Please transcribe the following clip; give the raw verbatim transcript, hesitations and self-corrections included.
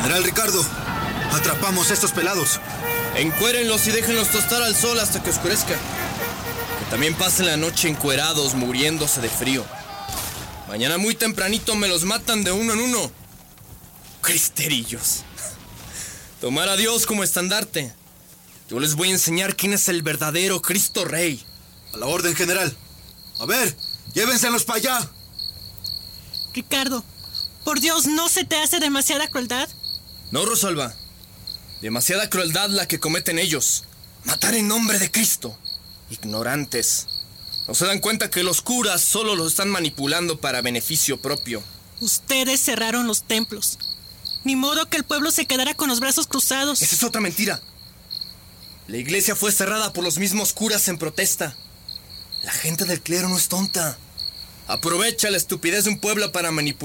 General Ricardo, atrapamos a estos pelados. Encuérenlos y déjenlos tostar al sol hasta que oscurezca. Que también pasen la noche encuerados, muriéndose de frío. Mañana muy tempranito me los matan de uno en uno. Cristerillos. Tomar a Dios como estandarte. Yo les voy a enseñar quién es el verdadero Cristo Rey. A la orden, general. A ver, llévenselos para allá. Ricardo, por Dios, ¿no se te hace demasiada crueldad? No, Rosalba. Demasiada crueldad la que cometen ellos. Matar en nombre de Cristo. Ignorantes. ¿No se dan cuenta que los curas solo los están manipulando para beneficio propio? Ustedes cerraron los templos. Ni modo que el pueblo se quedara con los brazos cruzados. Esa es otra mentira. La iglesia fue cerrada por los mismos curas en protesta. La gente del clero no es tonta. Aprovecha la estupidez de un pueblo para manipular